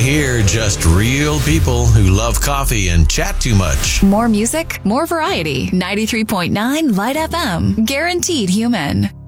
here, just real people who love coffee and chat too much. More music, more variety. 93.9 Light FM. Guaranteed human.